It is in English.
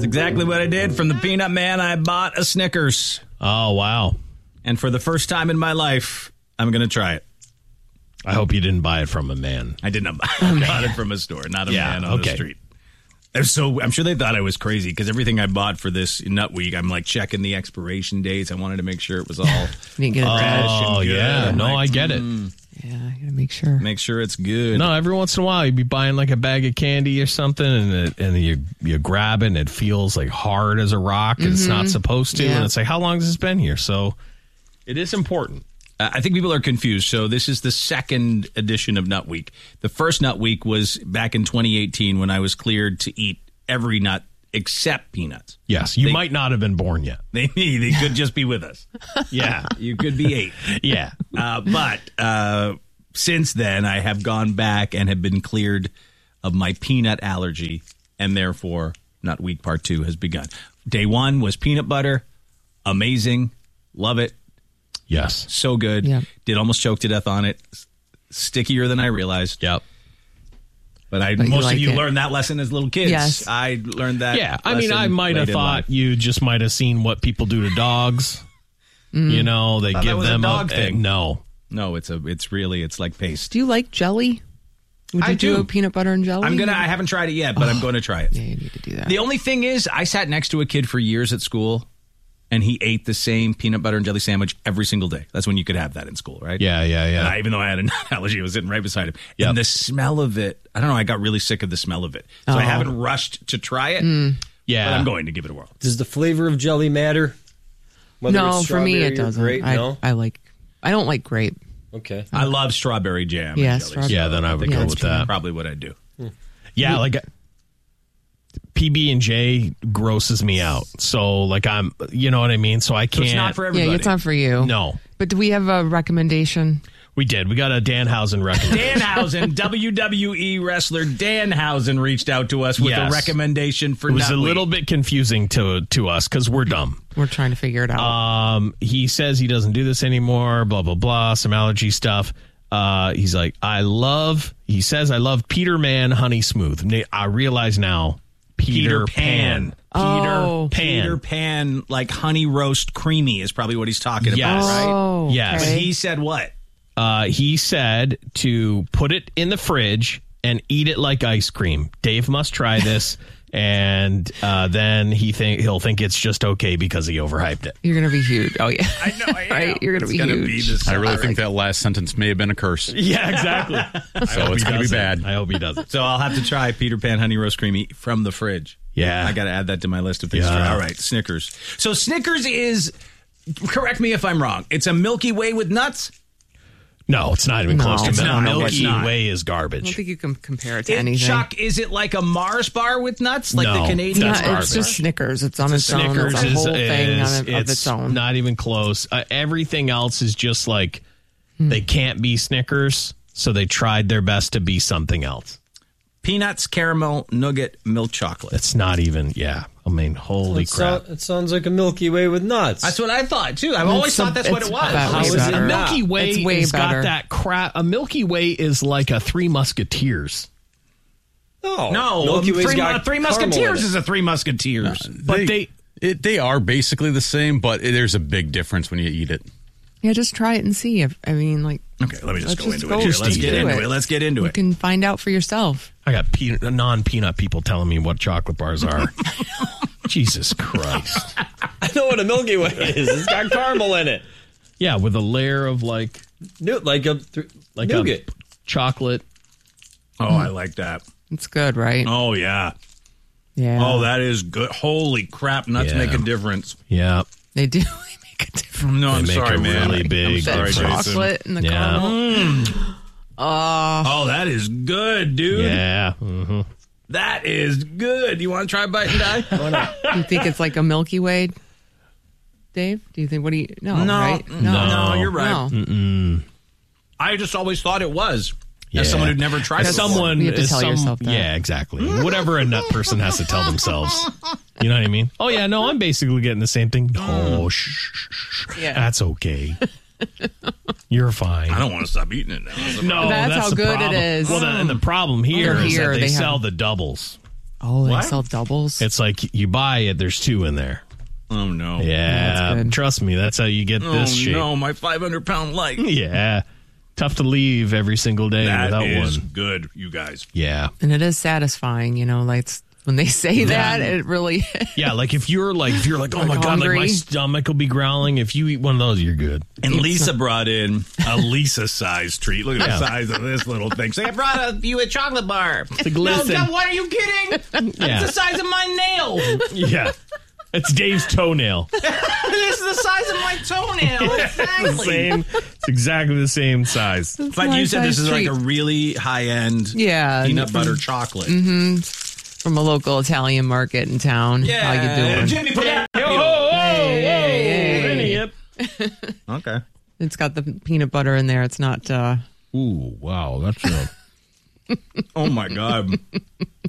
exactly what I did. From the Peanut Man, I bought a Snickers. Oh, wow. And for the first time in my life, I'm going to try it. I hope you didn't buy it from a man. I did not buy it. I got it from a store, not a man on the street. I'm sure they thought I was crazy because everything I bought for this Nut Week, I'm like checking the expiration dates. I wanted to make sure it was all didn't get it fresh and good. Yeah. No, I get it. Yeah, I gotta make sure. Make sure it's good. No, every once in a while you'd be buying like a bag of candy or something, and you grab it and it feels like hard as a rock. And it's not supposed to, and it's like, how long has this been here? So it is important. I think people are confused. So this is the second edition of Nut Week. The first Nut Week was back in 2018 when I was cleared to eat every nut except peanuts. Yes, you might not have been born yet. They could just be with us. Yeah, you could be 8. Yeah, but since then I have gone back and have been cleared of my peanut allergy, and therefore Nut Week Part 2 has begun. Day 1 was peanut butter, amazing, love it. Yes. So good. Yep. Did almost choke to death on it. Stickier than I realized. Yep. But most of you learned that lesson as little kids. Yes. I learned that. Yeah. I mean, I might have thought you just might have seen what people do to dogs. You know, they give them a dog thing. No, it's like paste. Do you like jelly? Would you do a peanut butter and jelly? I haven't tried it yet, but I'm going to try it. Yeah, you need to do that. The only thing is, I sat next to a kid for years at school, and he ate the same peanut butter and jelly sandwich every single day. That's when you could have that in school, right? Yeah. And even though I had a nut allergy, I was sitting right beside him. Yep. And the smell of it, I don't know, I got really sick of the smell of it. So I haven't rushed to try it. Yeah. But I'm going to give it a whirl. Does the flavor of jelly matter? No, for me it doesn't. Grape? No? I don't like grape. Okay. I love strawberry jam. Yeah, and jelly. strawberry. Yeah, then I would go with that. Probably what I'd do. Yeah, like PB&J grosses me out. So like you know what I mean? So I can't. So it's not for everybody. Yeah, it's not for you. No. But do we have a recommendation? We did. We got a Danhausen recommendation. Danhausen, WWE wrestler Danhausen reached out to us with a recommendation for It was Nut a Week. little bit confusing to us because we're dumb. We're trying to figure it out. He says he doesn't do this anymore, blah, blah, blah, some allergy stuff. He's like, I love Peter Man Honey Smooth. I realize now, Peter Pan. Peter Pan, like honey roast creamy is probably what he's talking about, right? Oh, yes. But he said what? He said to put it in the fridge and eat it like ice cream. Dave must try this, and then he'll think it's just okay because he overhyped it. You're gonna be huge. Oh yeah, I know. I am. Right? You're gonna be huge. I really think that last sentence may have been a curse. Yeah, exactly. So it's going to be bad. I hope he doesn't. So I'll have to try Peter Pan honey roast creamy from the fridge. Yeah. I got to add that to my list of things to try. All right, Snickers. So Snickers is, correct me if I'm wrong, it's a Milky Way with nuts? No, it's not even close to it's not. Milky It's not. Way is I don't garbage. think you can compare it to anything. Chuck, is it like a Mars bar with nuts? Like No, the Canadian that's Yeah, Mars it's bar? just Snickers. It's on its own. Snickers It's a whole thing is of its own. not even close. Everything else is just like they can't be Snickers, so they tried their best to be something else. Peanuts, caramel, nougat, milk chocolate. It's not even, I mean, holy crap. It sounds like a Milky Way with nuts. That's what I thought, too. I've always thought that's what it was. How is it A Milky Way It's way has got better. that crap. A Milky Way is like a Three Musketeers. No, Milky Way's Three got Musketeers caramel in it. is a Three Musketeers. But they are basically the same, but there's a big difference when you eat it. Yeah, just try it and see. Okay, let me just go into it go here. Let's do get into it. it. Let's get into You it. can find out for yourself. I got non-peanut people telling me what chocolate bars are. Jesus Christ. I know what a Milky Way is. It's got caramel in it. Yeah, with a layer of like nougat. Chocolate. Oh, I like that. It's good, right? Oh, yeah. Yeah. Oh, that is good. Holy crap, nuts Yeah. make a difference. Yeah. They do. They make a difference. No, I'm They make sorry, a man. really big I'm sorry, difference. Jason. Chocolate and the Yeah. caramel. Oh, that is good, dude. Yeah. Mm-hmm. That is good. You want to try Bite and Die? Do you think it's like a Milky Way, Dave? Do you think, what do you, no, right? No, you're right. No. I just always thought it was. Yeah. As someone who'd never tried it before. Someone You have to is tell yourself that. Yeah, exactly. Whatever a nut person has to tell themselves. You know what I mean? Oh, yeah, no, I'm basically getting the same thing. No, shh. Yeah. That's okay. You're fine. I don't want to stop eating it now. No, That's how the good it problem. is. Well, and the problem here Over is here, that they they sell have- the doubles. Oh, they What? sell doubles. It's like you buy it, there's 2 in there. Oh, no. Yeah, that's good. trust me, that's how you get Oh, this shape. no, my 500-pound light. Yeah. Tough to leave every single day That without is one. good, you guys. Yeah. And it is satisfying, like when they say that, it really Yeah, like if you're like, oh my God, like hungry. my stomach will be growling. If you eat one of those, you're good. And Lisa brought in a Lisa-sized treat. Look at the size of this little thing. So I brought you a chocolate bar. To glisten. No, what are you kidding? Yeah. It's the size of my nail. Yeah. It's Dave's toenail. This is the size of my toenail. Exactly. It's exactly the same size. But you said this is like a treat. really high-end Yeah, peanut butter chocolate. from a local Italian market in town. How you doing? Jimmy, put that. Idiot. Okay. It's got the peanut butter in there. It's not. Ooh, wow. That's Oh, my God.